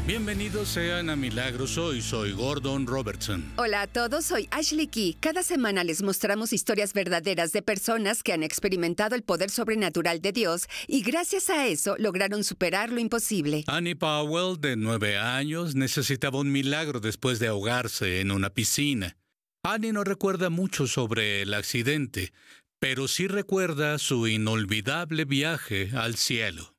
Bienvenidos sean a Milagros Hoy, soy Gordon Robertson. Hola a todos, soy Ashley Key. Cada semana les mostramos historias verdaderas de personas que han experimentado el poder sobrenatural de Dios y gracias a eso lograron superar lo imposible. Annie Powell, de 9 años, necesitaba un milagro después de ahogarse en una piscina. Annie no recuerda mucho sobre el accidente, pero sí recuerda su inolvidable viaje al cielo.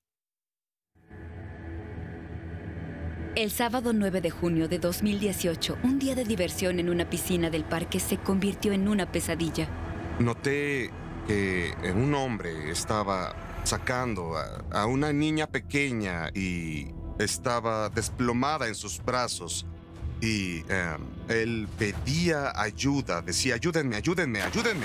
El sábado 9 de junio de 2018, un día de diversión en una piscina del parque se convirtió en una pesadilla. Noté que un hombre estaba sacando a una niña pequeña y estaba desplomada en sus brazos. Y él pedía ayuda, decía, ayúdenme, ayúdenme, ayúdenme.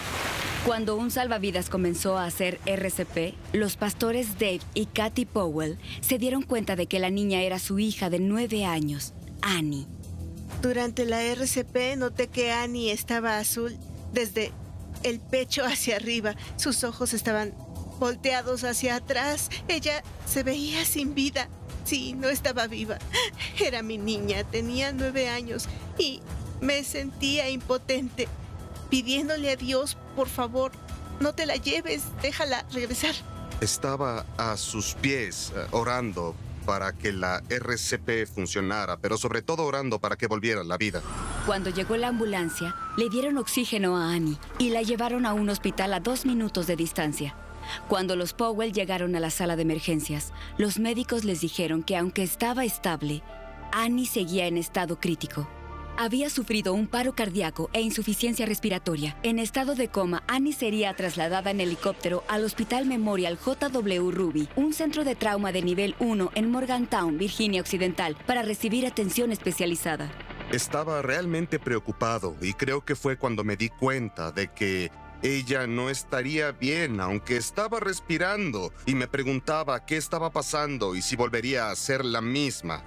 Cuando un salvavidas comenzó a hacer RCP, los pastores Dave y Kathy Powell se dieron cuenta de que la niña era su hija de 9 años, Annie. Durante la RCP noté que Annie estaba azul desde el pecho hacia arriba. Sus ojos estaban volteados hacia atrás. Ella se veía sin vida. Sí, no estaba viva. Era mi niña, tenía 9 años y me sentía impotente, pidiéndole a Dios, por favor, no te la lleves, déjala regresar. Estaba a sus pies orando para que la RCP funcionara, pero sobre todo orando para que volviera a la vida. Cuando llegó la ambulancia, le dieron oxígeno a Annie y la llevaron a un hospital a 2 minutos de distancia. Cuando los Powell llegaron a la sala de emergencias, los médicos les dijeron que aunque estaba estable, Annie seguía en estado crítico. Había sufrido un paro cardíaco e insuficiencia respiratoria. En estado de coma, Annie sería trasladada en helicóptero al Hospital Memorial J.W. Ruby, un centro de trauma de nivel 1 en Morgantown, Virginia Occidental, para recibir atención especializada. Estaba realmente preocupado y creo que fue cuando me di cuenta de que ella no estaría bien, aunque estaba respirando, y me preguntaba qué estaba pasando y si volvería a ser la misma.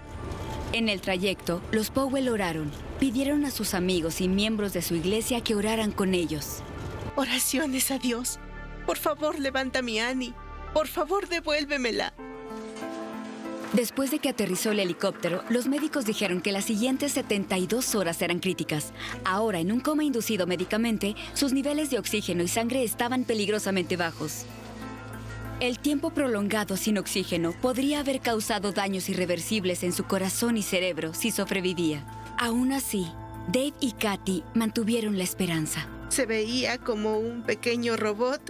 En el trayecto, los Powell oraron. Pidieron a sus amigos y miembros de su iglesia que oraran con ellos. Oraciones a Dios. Por favor, levanta a mi Annie. Por favor, devuélvemela. Después de que aterrizó el helicóptero, los médicos dijeron que las siguientes 72 horas eran críticas. Ahora, en un coma inducido médicamente, sus niveles de oxígeno y sangre estaban peligrosamente bajos. El tiempo prolongado sin oxígeno podría haber causado daños irreversibles en su corazón y cerebro si sobrevivía. Aún así, Dave y Kathy mantuvieron la esperanza. Se veía como un pequeño robot.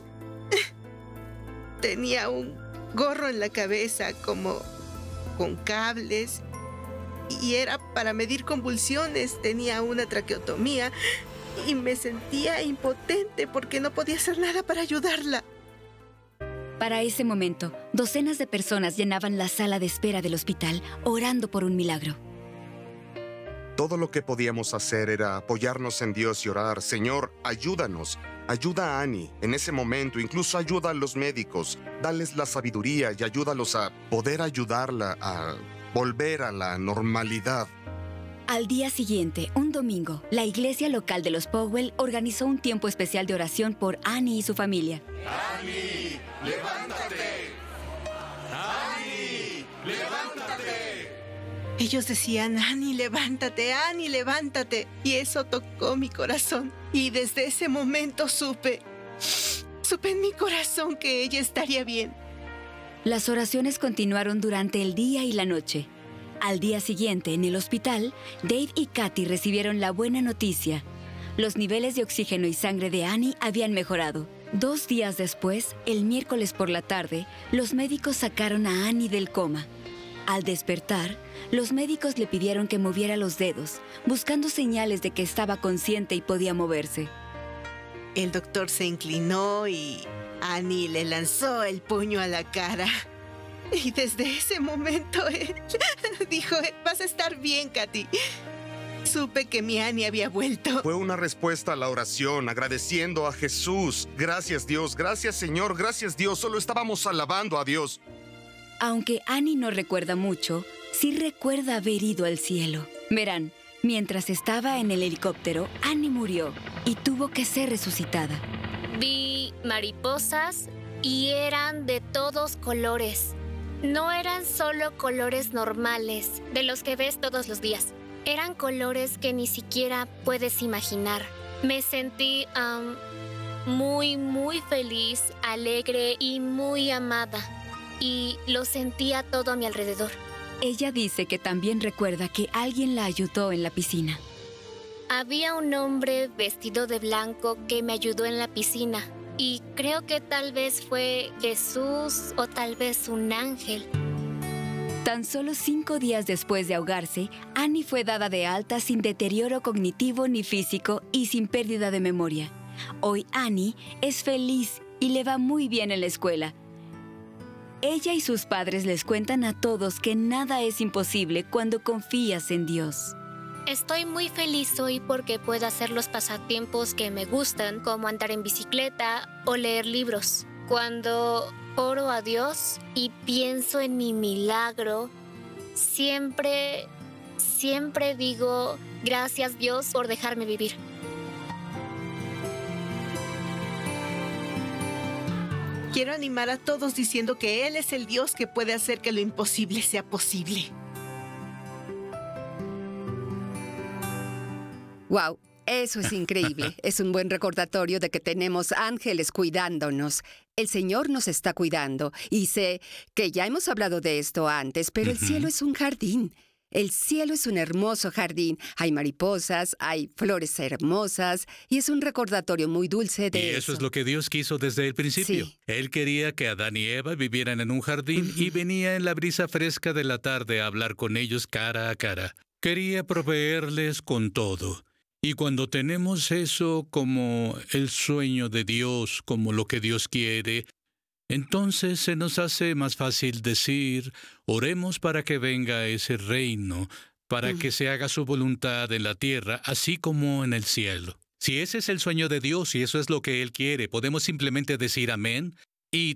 Tenía un gorro en la cabeza como con cables y era para medir convulsiones. Tenía una traqueotomía y me sentía impotente porque no podía hacer nada para ayudarla. Para ese momento, docenas de personas llenaban la sala de espera del hospital orando por un milagro. Todo lo que podíamos hacer era apoyarnos en Dios y orar. Señor, ayúdanos. Ayuda a Annie en ese momento. Incluso ayuda a los médicos. Dales la sabiduría y ayúdalos a poder ayudarla a volver a la normalidad. Al día siguiente, un domingo, la iglesia local de los Powell organizó un tiempo especial de oración por Annie y su familia. ¡Annie, levántate! ¡Annie, levántate! Ellos decían, Annie, levántate, Annie, levántate. Y eso tocó mi corazón. Y desde ese momento supe en mi corazón que ella estaría bien. Las oraciones continuaron durante el día y la noche. Al día siguiente, en el hospital, Dave y Kathy recibieron la buena noticia. Los niveles de oxígeno y sangre de Annie habían mejorado. 2 días después, el miércoles por la tarde, los médicos sacaron a Annie del coma. Al despertar, los médicos le pidieron que moviera los dedos, buscando señales de que estaba consciente y podía moverse. El doctor se inclinó y Annie le lanzó el puño a la cara. Y desde ese momento él dijo, vas a estar bien, Kathy. Supe que mi Annie había vuelto. Fue una respuesta a la oración, agradeciendo a Jesús. Gracias, Dios. Gracias, Señor. Gracias, Dios. Solo estábamos alabando a Dios. Aunque Annie no recuerda mucho, sí recuerda haber ido al cielo. Verán, mientras estaba en el helicóptero, Annie murió y tuvo que ser resucitada. Vi mariposas y eran de todos colores. No eran solo colores normales, de los que ves todos los días. Eran colores que ni siquiera puedes imaginar. Me sentí muy feliz, alegre y muy amada. Y lo sentía todo a mi alrededor. Ella dice que también recuerda que alguien la ayudó en la piscina. Había un hombre vestido de blanco que me ayudó en la piscina. Y creo que tal vez fue Jesús o tal vez un ángel. Tan solo 5 días después de ahogarse, Annie fue dada de alta sin deterioro cognitivo ni físico y sin pérdida de memoria. Hoy Annie es feliz y le va muy bien en la escuela. Ella y sus padres les cuentan a todos que nada es imposible cuando confías en Dios. Estoy muy feliz hoy porque puedo hacer los pasatiempos que me gustan, como andar en bicicleta o leer libros. Cuando oro a Dios y pienso en mi milagro, siempre digo, gracias Dios por dejarme vivir. Quiero animar a todos diciendo que Él es el Dios que puede hacer que lo imposible sea posible. ¡Wow! Eso es increíble. Es un buen recordatorio de que tenemos ángeles cuidándonos. El Señor nos está cuidando. Y sé que ya hemos hablado de esto antes, pero el cielo es un jardín. El cielo es un hermoso jardín. Hay mariposas, hay flores hermosas, y es un recordatorio muy dulce de eso. Y eso es lo que Dios quiso desde el principio. Sí. Él quería que Adán y Eva vivieran en un jardín y venía en la brisa fresca de la tarde a hablar con ellos cara a cara. Quería proveerles con todo. Y cuando tenemos eso como el sueño de Dios, como lo que Dios quiere, entonces se nos hace más fácil decir, oremos para que venga ese reino, para que se haga su voluntad en la tierra, así como en el cielo. Si ese es el sueño de Dios y eso es lo que Él quiere, podemos simplemente decir amén